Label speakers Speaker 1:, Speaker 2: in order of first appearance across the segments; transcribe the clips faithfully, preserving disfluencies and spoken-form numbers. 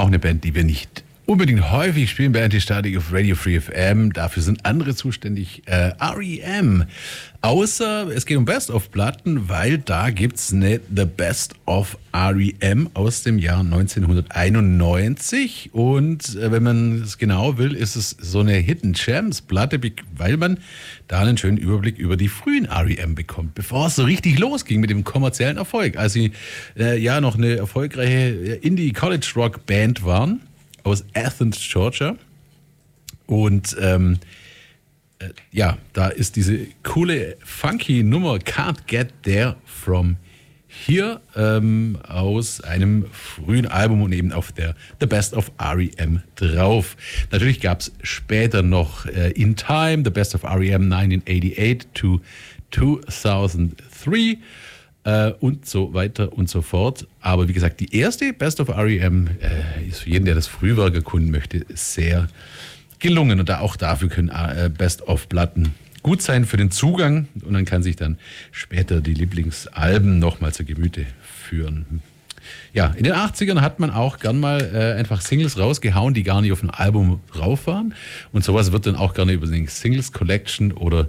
Speaker 1: auch eine Band, die wir nicht unbedingt häufig spielen bei Anti-Statik auf Radio Free F M. Dafür sind andere zuständig. Äh, R E M. Außer es geht um Best-of-Platten, weil da gibt's eine The Best of R E M aus dem Jahr neunzehnhunderteinundneunzig. Und äh, wenn man es genau will, ist es so eine Hidden Gems-Platte, weil man da einen schönen Überblick über die frühen R E M bekommt, bevor es so richtig losging mit dem kommerziellen Erfolg. Als sie äh, ja noch eine erfolgreiche Indie-College-Rock-Band waren aus Athens, Georgia. Und ähm, äh, ja, da ist diese coole, funky Nummer Can't Get There From Here ähm, aus einem frühen Album und eben auf der The Best of R E M drauf. Natürlich gab es später noch äh, In Time, The Best of R E M neunzehnhundertachtundachtzig to zweitausenddrei. Äh, und so weiter und so fort. Aber wie gesagt, die erste Best of R E M äh, ist für jeden, der das Frühwerk erkunden möchte, sehr gelungen. Und da auch dafür können äh, Best of Platten gut sein für den Zugang. Und dann kann sich dann später die Lieblingsalben nochmal zu Gemüte führen. Ja, in den achtzigern hat man auch gern mal äh, einfach Singles rausgehauen, die gar nicht auf ein Album drauf waren. Und sowas wird dann auch gerne über den Singles Collection oder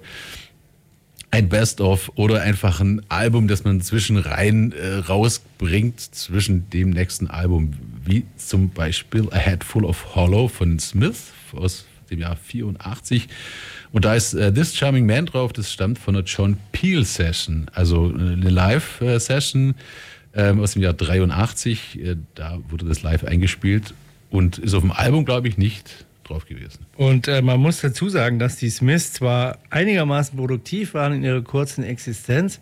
Speaker 1: ein Best-of oder einfach ein Album, das man zwischen rein äh, rausbringt, zwischen dem nächsten Album, wie zum Beispiel A Head Full of Hollow von Smith aus dem Jahr vierundachtzig. Und da ist äh, This Charming Man drauf, das stammt von der John Peel Session, also eine Live-Session äh, aus dem Jahr dreiundachtzig. Äh, da wurde das live eingespielt und ist auf dem Album, glaube ich, nicht drauf gewesen.
Speaker 2: Und äh, man muss dazu sagen, dass die Smiths zwar einigermaßen produktiv waren in ihrer kurzen Existenz,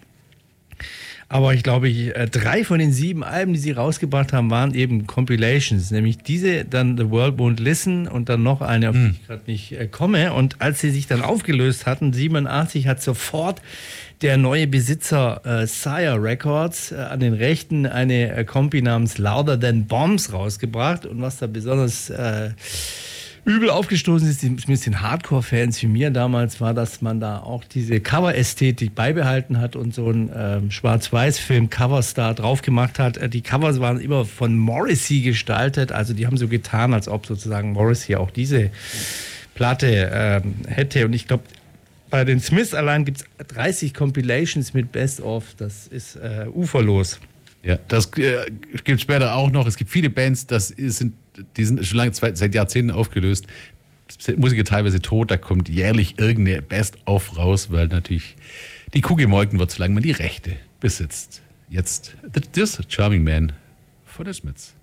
Speaker 2: aber ich glaube, ich, äh, drei von den sieben Alben, die sie rausgebracht haben, waren eben Compilations, nämlich diese, dann The World Won't Listen und dann noch eine, auf die ich gerade nicht äh, komme. Und als sie sich dann aufgelöst hatten, siebenundachtzig, hat sofort der neue Besitzer äh, Sire Records äh, an den Rechten eine äh, Kompi namens Louder Than Bombs rausgebracht. Und was da besonders äh, übel aufgestoßen ist, zumindest den Hardcore-Fans wie mir damals, war, dass man da auch diese Cover-Ästhetik beibehalten hat und so ein ähm, Schwarz-Weiß-Film-Coverstar drauf gemacht hat. Äh, die Covers waren immer von Morrissey gestaltet, also die haben so getan, als ob sozusagen Morrissey auch diese Platte ähm, hätte. Und ich glaube, bei den Smiths allein gibt es dreißig Compilations mit Best-of, das ist äh, uferlos.
Speaker 1: Ja, das äh, gibt später auch noch. Es gibt viele Bands, das sind, die sind schon lange seit Jahrzehnten aufgelöst. Musiker teilweise tot, da kommt jährlich irgendeine Best-of raus, weil natürlich die Kuh gemolken wird, solange man die Rechte besitzt. Jetzt This Charming Man von den Smiths.